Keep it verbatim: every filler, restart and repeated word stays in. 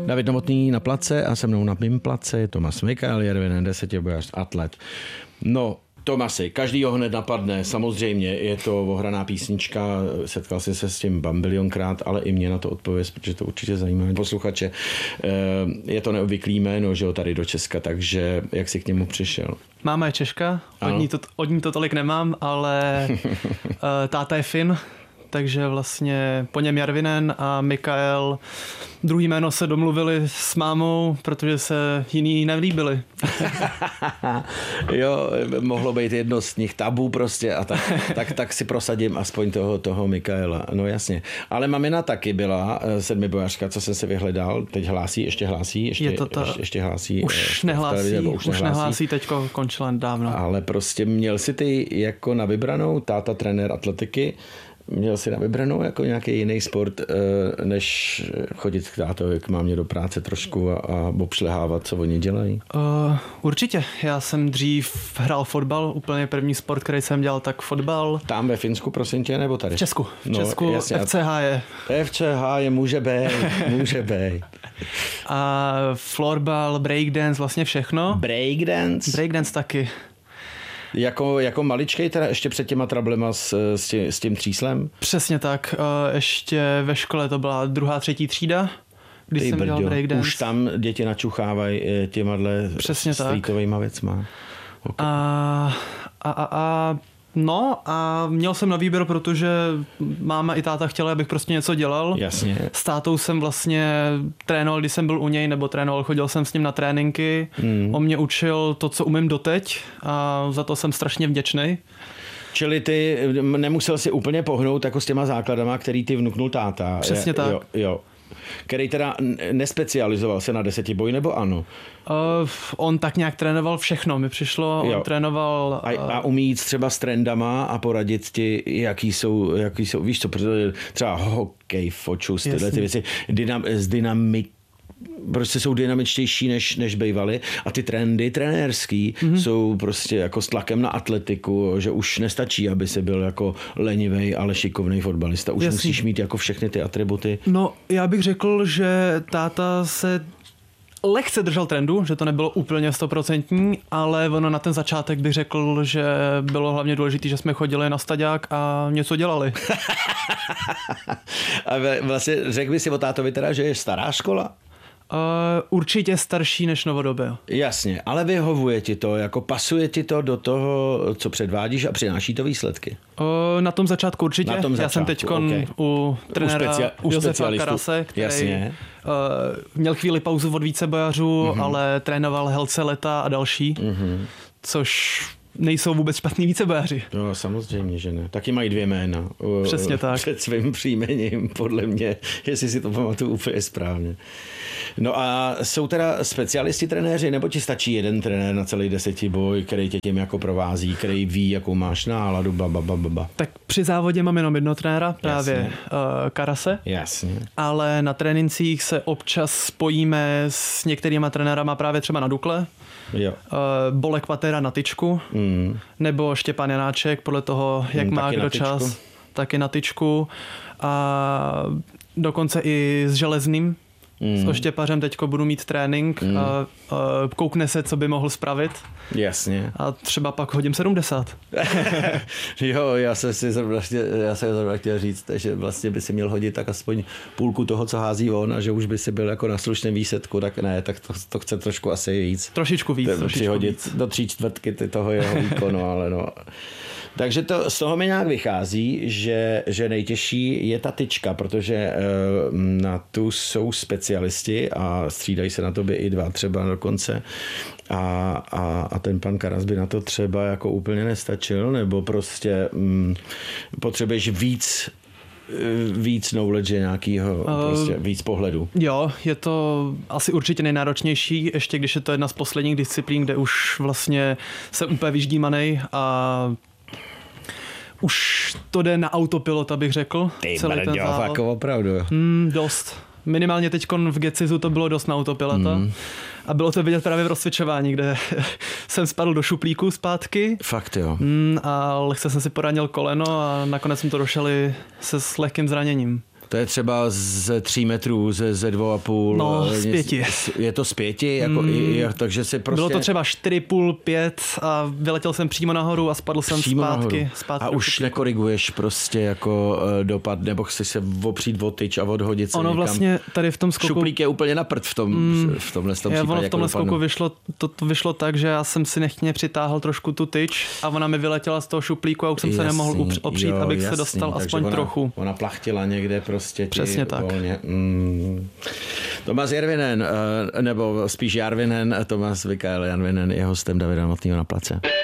David Novotný na place a se mnou na mým place je Tomas Mikael Järvinen, desetibojař atlet. No, Tomasi, každý ho hned napadne, samozřejmě je to ohraná písnička, setkal jsi se s tím bambilionkrát, ale i mě na to odpověz, protože to určitě zajímá posluchače. Je to neobvyklý jméno, že jo, tady do Česka, takže jak jsi k němu přišel? Máma je Češka, od ní, to, od ní to tolik nemám, ale táta je Fin, takže vlastně po něm Järvinen a Mikael. Druhý jméno se domluvili s mámou, protože se jiný nelíbili. Jo, mohlo být jedno z nich tabu prostě a tak, tak, tak si prosadím aspoň toho, toho Mikaela. No jasně. Ale mamina taky byla sedmibojařka, co jsem se vyhledal. Teď hlásí, ještě hlásí, ještě, Je to ta... ještě, ještě hlásí. Už nehlásí, už, už nehlásí, nehlásí teďko končila dávno. Ale prostě měl si ty jako na vybranou, táta trenér atletiky, měl si na vybranou jako nějaký jiný sport, než chodit k tátovi, k mámě do práce trošku a, a obšlehávat, co oni dělají? Uh, určitě. Já jsem dřív hrál fotbal, úplně první sport, který jsem dělal, tak fotbal. Tam ve Finsku, prosím tě, nebo tady? V Česku. V no, Česku jasně. F C H je. F C H je, může být, může být. A florbal, breakdance, vlastně všechno. Breakdance? Breakdance taky. Jako, jako maličkej teda ještě před těma trablema s, s, tím, s tím tříslem? Přesně tak. Ještě ve škole to byla druhá, třetí třída, když Ty jsem brďo, dělal breakdance. Už tam děti načuchávají těmadle streetovejma věcma. Okay. A, a, a, a no a měl jsem na výběr, protože máma i táta chtěla, abych prostě něco dělal. Jasně. S tátou jsem vlastně trénoval, když jsem byl u něj, nebo trénoval, chodil jsem s ním na tréninky. Mm. On mě učil to, co umím doteď a za to jsem strašně vděčný. Čili ty nemusel si úplně pohnout jako s těma základama, který ty vnuknul táta. Přesně je, tak. Jo, jo. Který teda nespecializoval se na desetiboj, nebo ano? Uh, on tak nějak trénoval všechno. Mi přišlo, jo. On trénoval... Uh... A, a umí jít třeba s trendama a poradit ti, jaký jsou, jaký jsou víš co, třeba hokej, fočus, tyhle ty věci, dynam, z dynamit prostě jsou dynamičtější, než, než bývaly a ty trendy trenérský mm-hmm. jsou prostě jako s tlakem na atletiku, že už nestačí, aby se byl jako lenivej, ale šikovný fotbalista. Už Jasný. Musíš mít jako všechny ty atributy. No, já bych řekl, že táta se lehce držel trendu, že to nebylo úplně stoprocentní, ale ono na ten začátek bych řekl, že bylo hlavně důležité, že jsme chodili na staďák a něco dělali. A vlastně řekl by si o tátovi teda, že je stará škola? Uh, určitě starší než novodobé. Jasně, ale vyhovuje ti to, jako pasuje ti to do toho, co předvádíš a přináší to výsledky? Uh, na tom začátku určitě. Na tom začátku, Já jsem teď okay. u trenéra u, specia- u Josefa Karase, který Jasně. Uh, měl chvíli pauzu od vícebojařů, mm-hmm. ale trénoval Helce Leta a další, mm-hmm. což nejsou vůbec špatný vícebojaři. No samozřejmě, že ne. Taky mají dvě jména. Přesně tak. Před svým příjmením, podle mě, jestli si to pamatuju úplně správně. No a jsou teda specialisti trenéři, nebo ti stačí jeden trenér na celý desetiboj, který tě tím jako provází, který ví, jakou máš náladu, blablabla. Tak při závodě mám jenom jedno trenéra, právě uh, Karase. Jasně. Ale na trénincích se občas spojíme s některýma trenérama právě třeba na Dukle. Jo. Uh, Bolek Patera na tyčku, mm. nebo Štěpán Janáček, podle toho, jak mm, má kdo čas, taky na tyčku. A dokonce i s Železným, mm. s Oštěpařem teďko budu mít trénink mm. a, a koukne se, co by mohl spravit. Jasně. A třeba pak hodím sedmdesát. Jo, já jsem si zrovna chtěl, já jsem zrovna chtěl říct, že vlastně by si měl hodit tak aspoň půlku toho, co hází on, a že už by si byl jako na slušném výsledku, tak ne, tak to, to chce trošku asi víc. Trošičku víc. Trošičku přihodit víc. Do tří čtvrtky toho jeho výkonu, ale no. Takže to, z toho mi nějak vychází, že, že nejtěžší je ta tyčka, protože na tu jsou specialisti a střídají se na tobě i dva třeba dokonce. A, a, a ten pan Karas by na to třeba jako úplně nestačil, nebo prostě mm, potřebuješ víc víc knowledge nějakýho, uh, prostě víc pohledu. Jo, je to asi určitě nejnáročnější, ještě když je to jedna z posledních disciplín, kde už vlastně jsem úplně vyždímanej a už to jde na autopilot, abych řekl. Ty brďo, fakt opravdu. Mm, dost. Minimálně teďkon v Gecizu to bylo dost na autopilota. Mm. A bylo to vidět právě v rozcvičování, kde jsem spadl do šuplíku zpátky. Fakt jo. Mm, a lehce jsem si poranil koleno a nakonec jsme to došeli se s lehkým zraněním. To je třeba ze tří metrů, ze, ze dvou a půl. No, z pěti. Je to z pěti, jako, mm. i, takže si prostě... Bylo to třeba čtyři půl, pět a vyletěl jsem přímo nahoru a spadl jsem přímo zpátky. zpátky a už šuplíku. Nekoriguješ prostě jako dopad, nebo chceš se opřít o tyč a odhodit se ono někam. Vlastně tady v tom skoku... Šuplík je úplně na prd v, tom, mm. v tomhle tom případě. Ono v tomhle skoku vyšlo, to, to vyšlo tak, že já jsem si nechtěně přitáhl trošku tu tyč a ona mi vyletěla z toho šuplíku a už jsem jasný, se nemohl opřít, jo, abych jasný, se dostal aspoň ona, trochu. Ona plachtila někde prostě. Přesně tak. Volně. Mm. Tomáš Järvinen, nebo spíš Järvinen, Tomáš Mikael Järvinen je hostem Davida Novotného na place.